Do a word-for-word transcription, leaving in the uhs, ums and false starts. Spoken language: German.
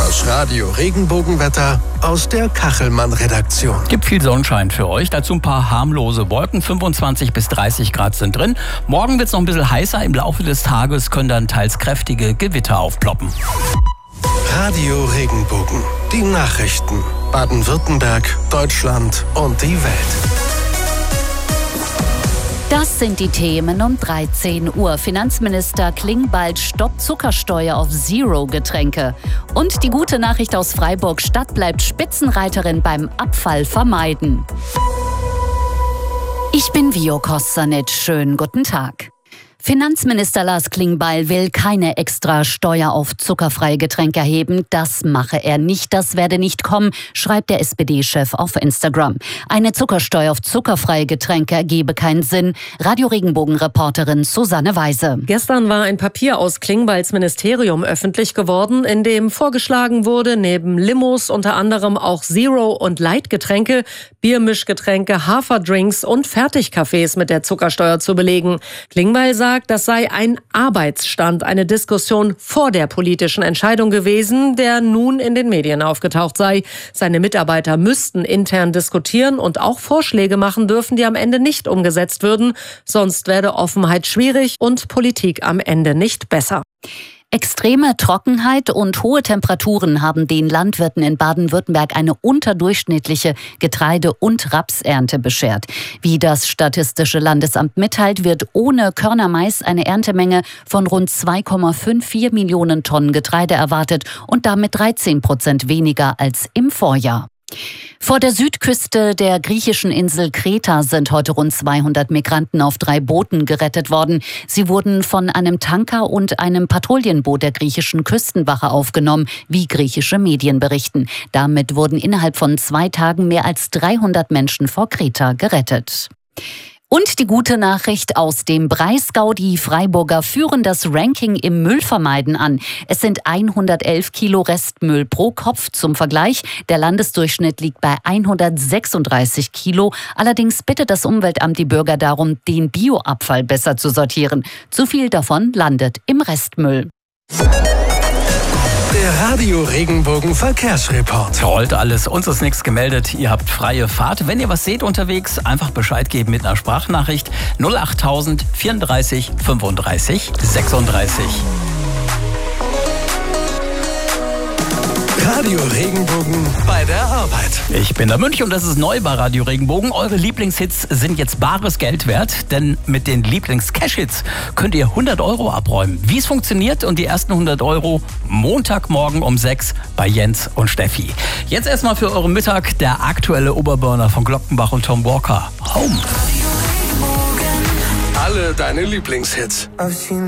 Das Radio Regenbogenwetter aus der Kachelmann-Redaktion. Gibt viel Sonnenschein für euch, dazu ein paar harmlose Wolken, fünfundzwanzig bis dreißig Grad sind drin. Morgen wird es noch ein bisschen heißer, im Laufe des Tages können dann teils kräftige Gewitter aufploppen. Radio Regenbogen, die Nachrichten. Baden-Württemberg, Deutschland und die Welt. Das sind die Themen um dreizehn Uhr. Finanzminister Klingbeil stoppt Zuckersteuer auf Zero-Getränke. Und die gute Nachricht aus Freiburg: Stadt bleibt Spitzenreiterin beim Abfall vermeiden. Ich bin Vio Kostanic. Schönen guten Tag. Finanzminister Lars Klingbeil will keine extra Steuer auf zuckerfreie Getränke erheben. Das mache er nicht, das werde nicht kommen, schreibt der S P D-Chef auf Instagram. Eine Zuckersteuer auf zuckerfreie Getränke ergebe keinen Sinn. Radio Regenbogen-Reporterin Susanne Weise. Gestern war ein Papier aus Klingbeils Ministerium öffentlich geworden, in dem vorgeschlagen wurde, neben Limos unter anderem auch Zero- und Light-Getränke, Biermischgetränke, Haferdrinks und Fertigkaffees mit der Zuckersteuer zu belegen. Klingbeil sagt, das sei ein Arbeitsstand, eine Diskussion vor der politischen Entscheidung gewesen, der nun in den Medien aufgetaucht sei. Seine Mitarbeiter müssten intern diskutieren und auch Vorschläge machen dürfen, die am Ende nicht umgesetzt würden. Sonst werde Offenheit schwierig und Politik am Ende nicht besser. Extreme Trockenheit und hohe Temperaturen haben den Landwirten in Baden-Württemberg eine unterdurchschnittliche Getreide- und Rapsernte beschert. Wie das Statistische Landesamt mitteilt, wird ohne Körnermais eine Erntemenge von rund zwei Komma vierundfünfzig Millionen Tonnen Getreide erwartet und damit dreizehn Prozent weniger als im Vorjahr. Vor der Südküste der griechischen Insel Kreta sind heute rund zweihundert Migranten auf drei Booten gerettet worden. Sie wurden von einem Tanker und einem Patrouillenboot der griechischen Küstenwache aufgenommen, wie griechische Medien berichten. Damit wurden innerhalb von zwei Tagen mehr als dreihundert Menschen vor Kreta gerettet. Und die gute Nachricht aus dem Breisgau: Die Freiburger führen das Ranking im Müllvermeiden an. Es sind hundertelf Kilo Restmüll pro Kopf. Zum Vergleich: Der Landesdurchschnitt liegt bei hundertsechsunddreißig Kilo. Allerdings bittet das Umweltamt die Bürger darum, den Bioabfall besser zu sortieren. Zu viel davon landet im Restmüll. Der Radio Regenbogen Verkehrsreport. Rollt alles, uns ist nichts gemeldet, ihr habt freie Fahrt. Wenn ihr was seht unterwegs, einfach Bescheid geben mit einer Sprachnachricht. null achttausend vierunddreißig fünfunddreißig sechsunddreißig. Radio Regenbogen bei der Arbeit. Ich bin der Münch und das ist neu bei Radio Regenbogen. Eure Lieblingshits sind jetzt bares Geld wert, denn mit den Lieblings-Cash-Hits könnt ihr hundert Euro abräumen. Wie es funktioniert und die ersten hundert Euro Montagmorgen um sechs bei Jens und Steffi. Jetzt erstmal für euren Mittag der aktuelle Oberburner von Glockenbach und Tom Walker. Home. Alle deine Lieblingshits.